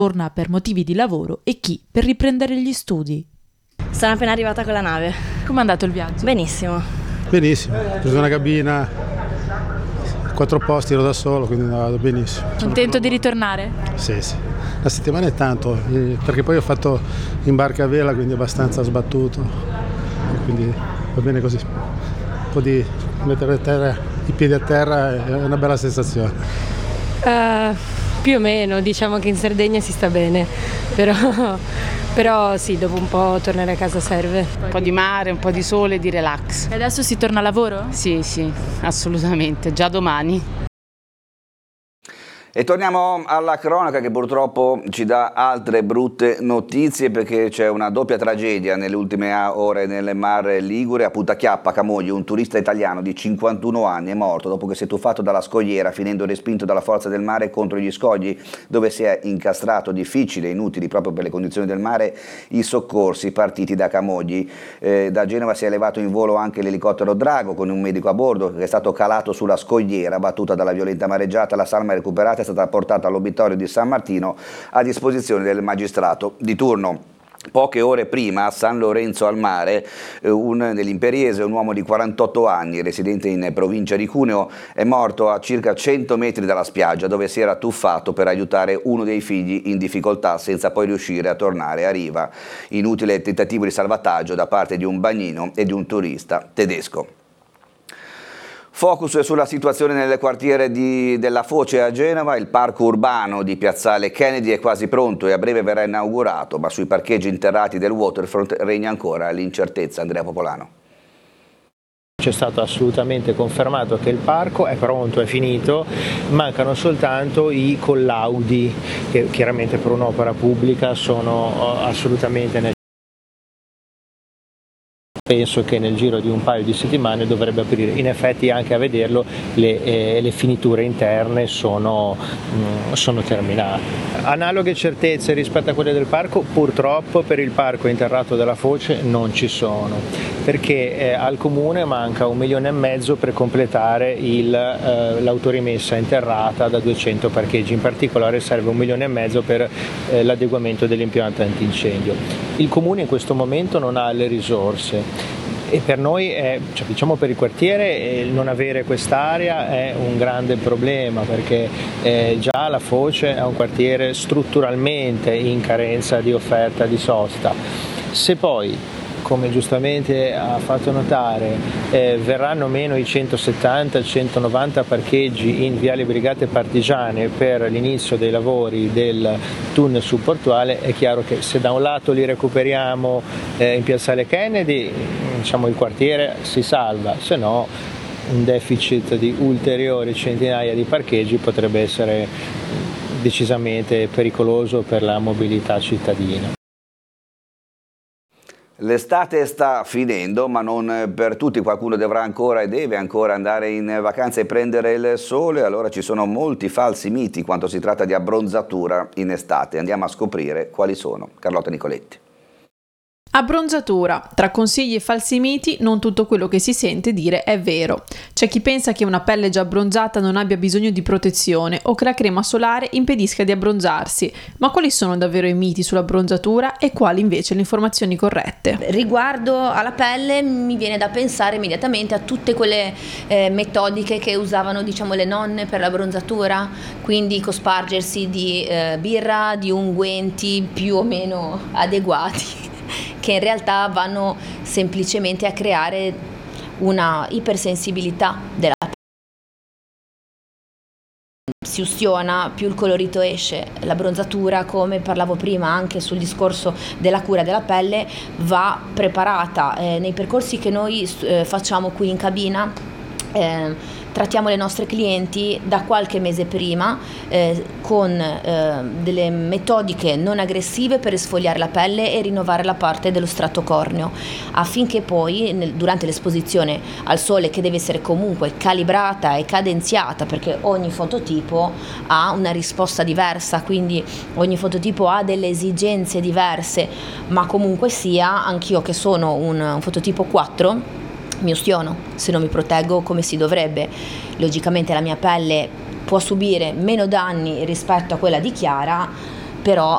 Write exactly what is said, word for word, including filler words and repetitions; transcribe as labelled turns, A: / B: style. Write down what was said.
A: torna per motivi di lavoro e chi per riprendere gli studi.
B: Sono appena arrivata con la nave.
A: Com'è andato il viaggio?
B: Benissimo.
C: Benissimo, ho preso una cabina, quattro posti, ero da solo, quindi è andato benissimo.
A: Contento di ritornare?
C: Sì, sì. La settimana è tanto, perché poi ho fatto in barca a vela, quindi abbastanza sbattuto, quindi va bene così. Un po' di mettere a terra, i piedi a terra è una bella sensazione.
D: Uh, più o meno, diciamo che in Sardegna si sta bene, però, però sì, dopo un po' tornare a casa serve.
E: Un po' di mare, un po' di sole, di relax.
A: E adesso si torna a lavoro?
E: Sì, sì, assolutamente, già domani.
F: E torniamo alla cronaca che purtroppo ci dà altre brutte notizie, perché c'è una doppia tragedia nelle ultime ore nel Mar Ligure. A Punta Chiappa, a Camogli, un turista italiano di cinquantuno anni è morto dopo che si è tuffato dalla scogliera, finendo respinto dalla forza del mare contro gli scogli, dove si è incastrato. Difficile e inutili proprio per le condizioni del mare i soccorsi partiti da Camogli. Eh, da Genova si è elevato in volo anche l'elicottero Drago con un medico a bordo che è stato calato sulla scogliera battuta dalla violenta mareggiata. La salma recuperata è stata portata all'obitorio di San Martino a disposizione del magistrato di turno. Poche ore prima a San Lorenzo al Mare, un, nell'Imperiese, un uomo di quarantotto anni, residente in provincia di Cuneo, è morto a circa cento metri dalla spiaggia, dove si era tuffato per aiutare uno dei figli in difficoltà, senza poi riuscire a tornare a riva. Inutile tentativo di salvataggio da parte di un bagnino e di un turista tedesco. Focus sulla situazione nel quartiere di, della Foce a Genova. Il parco urbano di Piazzale Kennedy è quasi pronto e a breve verrà inaugurato, ma sui parcheggi interrati del waterfront regna ancora l'incertezza. Andrea Popolano.
G: C'è stato assolutamente confermato che il parco è pronto, è finito, mancano soltanto i collaudi che chiaramente per un'opera pubblica sono assolutamente necessari. Penso che nel giro di un paio di settimane dovrebbe aprire. In effetti anche a vederlo le, eh, le finiture interne sono, mh, sono terminate. Analoghe certezze rispetto a quelle del parco purtroppo per il parco interrato della Foce non ci sono, perché eh, al comune manca un milione e mezzo per completare il, eh, l'autorimessa interrata da duecento parcheggi. In particolare serve un milione e mezzo per eh, l'adeguamento dell'impianto antincendio. Il comune in questo momento non ha le risorse. E per noi, è, cioè diciamo per il quartiere, eh, non avere quest'area è un grande problema, perché eh, già la Foce è un quartiere strutturalmente in carenza di offerta di sosta. Se poi, come giustamente ha fatto notare, eh, verranno meno i centosettanta centonovanta parcheggi in Viale Brigate Partigiane per l'inizio dei lavori del tunnel subportuale, è chiaro che se da un lato li recuperiamo eh, in Piazzale Kennedy, diciamo il quartiere si salva, se no un deficit di ulteriori centinaia di parcheggi potrebbe essere decisamente pericoloso per la mobilità cittadina.
F: L'estate sta finendo, ma non per tutti. Qualcuno dovrà ancora e deve ancora andare in vacanza e prendere il sole. Allora ci sono molti falsi miti quando si tratta di abbronzatura in estate. Andiamo a scoprire quali sono. Carlotta Nicoletti.
H: Abbronzatura. Tra consigli e falsi miti, non tutto quello che si sente dire è vero. C'è chi pensa che una pelle già abbronzata non abbia bisogno di protezione o che la crema solare impedisca di abbronzarsi. Ma quali sono davvero i miti sull'abbronzatura e quali invece le informazioni corrette?
I: Riguardo alla pelle mi viene da pensare immediatamente a tutte quelle eh, metodiche che usavano, diciamo, le nonne per l'abbronzatura, quindi cospargersi di eh, birra, di unguenti più o meno adeguati, che in realtà vanno semplicemente a creare una ipersensibilità della pelle. Si ustiona, più il colorito esce. L'abbronzatura, come parlavo prima anche sul discorso della cura della pelle, va preparata eh, nei percorsi che noi eh, facciamo qui in cabina. Eh, trattiamo le nostre clienti da qualche mese prima eh, con eh, delle metodiche non aggressive per esfoliare la pelle e rinnovare la parte dello strato corneo, affinché poi nel, durante l'esposizione al sole, che deve essere comunque calibrata e cadenziata, perché ogni fototipo ha una risposta diversa, quindi ogni fototipo ha delle esigenze diverse, ma comunque sia, anch'io che sono un, un fototipo quattro, mi ustiono se non mi proteggo come si dovrebbe. Logicamente la mia pelle può subire meno danni rispetto a quella di Chiara, però